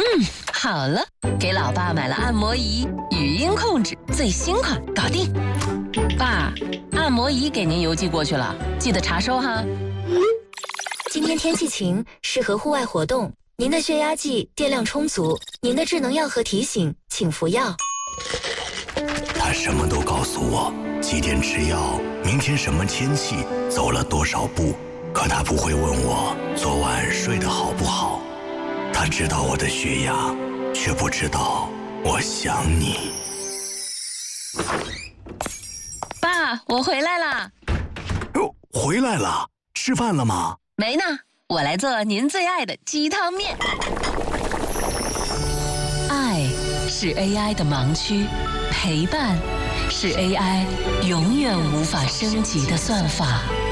好了，给老爸买了按摩仪，语音控制，最新款，搞定。爸，按摩仪给您邮寄过去了，记得查收哈。 今天天气晴，适合户外活动。您的血压计电量充足，您的智能药盒提醒，请服药。 他什么都告诉我，几点吃药，明天什么天气，走了多少步，可他不会问我昨晚睡得好不好。他知道我的血压，却不知道我想你。 爸，我回来啦。 回来了，吃饭了吗？ 没呢，我来做您最爱的鸡汤面。爱是 AI 的盲区，陪伴是 AI 永远无法升级的算法。